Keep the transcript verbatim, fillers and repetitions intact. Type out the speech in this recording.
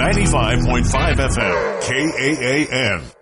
ninety-five point five F M, K A A N.